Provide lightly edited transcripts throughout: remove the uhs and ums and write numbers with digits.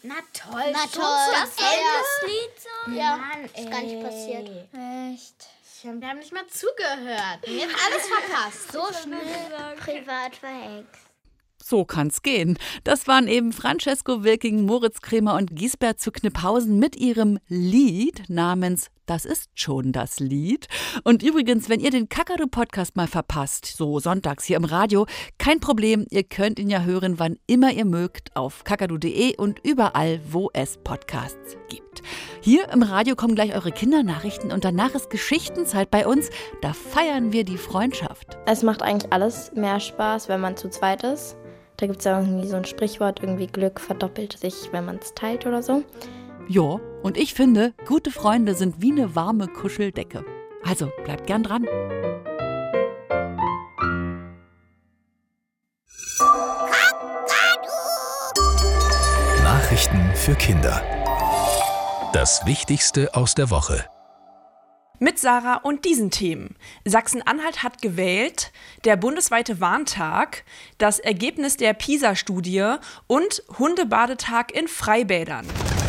Na toll, Na schon toll. das soll das Lied sein? Ja, Mann, ist gar nicht passiert. Echt? Wir haben nicht mal zugehört. Und jetzt alles verpasst. So schnell. Privat verhext. So kann's gehen. Das waren eben Francesco Wilking, Moritz Kremer und Giesbert zu Kniphausen mit ihrem Lied namens Das ist schon das Lied. Und übrigens, wenn ihr den Kakadu-Podcast mal verpasst, so sonntags hier im Radio, kein Problem, ihr könnt ihn ja hören, wann immer ihr mögt, auf kakadu.de und überall, wo es Podcasts gibt. Hier im Radio kommen gleich eure Kindernachrichten und danach ist Geschichtenzeit bei uns. Da feiern wir die Freundschaft. Es macht eigentlich alles mehr Spaß, wenn man zu zweit ist. Da gibt es ja irgendwie so ein Sprichwort, irgendwie Glück verdoppelt sich, wenn man es teilt oder so. Ja, und ich finde, gute Freunde sind wie eine warme Kuscheldecke. Also bleibt gern dran. Nachrichten für Kinder. Das Wichtigste aus der Woche. Mit Sarah und diesen Themen. Sachsen-Anhalt hat gewählt, der bundesweite Warntag, das Ergebnis der PISA-Studie und Hundebadetag in Freibädern.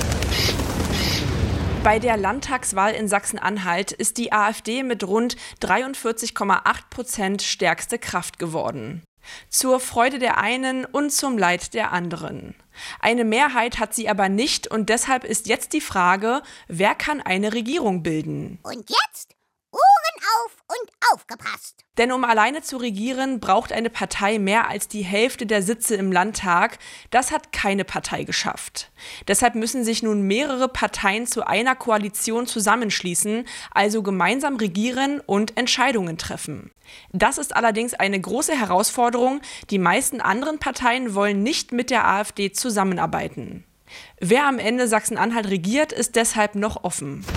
Bei der Landtagswahl in Sachsen-Anhalt ist die AfD mit rund 43,8% stärkste Kraft geworden. Zur Freude der einen und zum Leid der anderen. Eine Mehrheit hat sie aber nicht und deshalb ist jetzt die Frage, wer kann eine Regierung bilden? Und jetzt Ohren auf und aufgepasst. Denn um alleine zu regieren, braucht eine Partei mehr als die Hälfte der Sitze im Landtag. Das hat keine Partei geschafft. Deshalb müssen sich nun mehrere Parteien zu einer Koalition zusammenschließen, also gemeinsam regieren und Entscheidungen treffen. Das ist allerdings eine große Herausforderung. Die meisten anderen Parteien wollen nicht mit der AfD zusammenarbeiten. Wer am Ende Sachsen-Anhalt regiert, ist deshalb noch offen.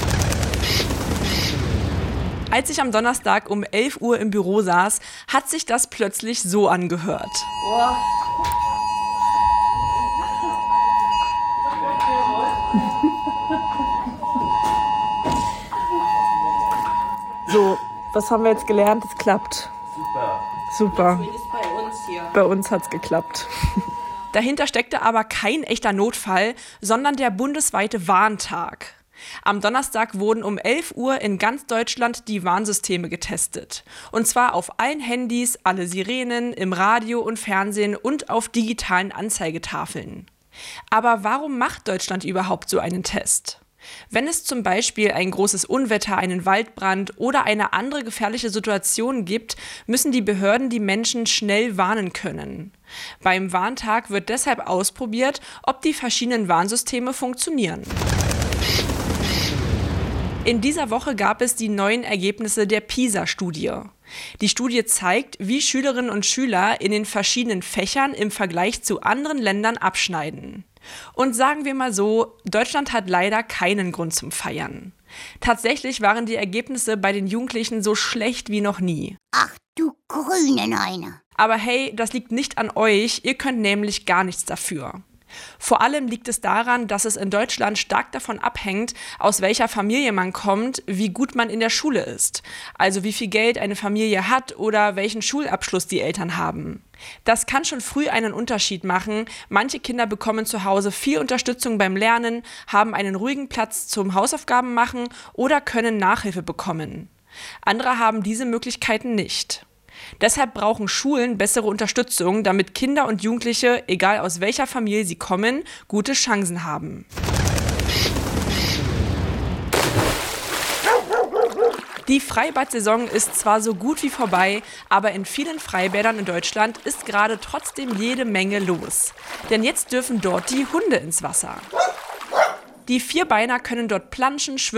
Als ich am Donnerstag um 11 Uhr im Büro saß, hat sich das plötzlich so angehört. So, was haben wir jetzt gelernt? Es klappt. Super. Bei uns hat's geklappt. Dahinter steckte aber kein echter Notfall, sondern der bundesweite Warntag. Am Donnerstag wurden um 11 Uhr in ganz Deutschland die Warnsysteme getestet. Und zwar auf allen Handys, alle Sirenen, im Radio und Fernsehen und auf digitalen Anzeigetafeln. Aber warum macht Deutschland überhaupt so einen Test? Wenn es zum Beispiel ein großes Unwetter, einen Waldbrand oder eine andere gefährliche Situation gibt, müssen die Behörden die Menschen schnell warnen können. Beim Warntag wird deshalb ausprobiert, ob die verschiedenen Warnsysteme funktionieren. In dieser Woche gab es die neuen Ergebnisse der PISA-Studie. Die Studie zeigt, wie Schülerinnen und Schüler in den verschiedenen Fächern im Vergleich zu anderen Ländern abschneiden. Und sagen wir mal so, Deutschland hat leider keinen Grund zum Feiern. Tatsächlich waren die Ergebnisse bei den Jugendlichen so schlecht wie noch nie. Ach du grüne Neune. Aber hey, das liegt nicht an euch, ihr könnt nämlich gar nichts dafür. Vor allem liegt es daran, dass es in Deutschland stark davon abhängt, aus welcher Familie man kommt, wie gut man in der Schule ist. Also wie viel Geld eine Familie hat oder welchen Schulabschluss die Eltern haben. Das kann schon früh einen Unterschied machen. Manche Kinder bekommen zu Hause viel Unterstützung beim Lernen, haben einen ruhigen Platz zum Hausaufgaben machen oder können Nachhilfe bekommen. Andere haben diese Möglichkeiten nicht. Deshalb brauchen Schulen bessere Unterstützung, damit Kinder und Jugendliche, egal aus welcher Familie sie kommen, gute Chancen haben. Die Freibad-Saison ist zwar so gut wie vorbei, aber in vielen Freibädern in Deutschland ist gerade trotzdem jede Menge los. Denn jetzt dürfen dort die Hunde ins Wasser. Die Vierbeiner können dort planschen, schwimmen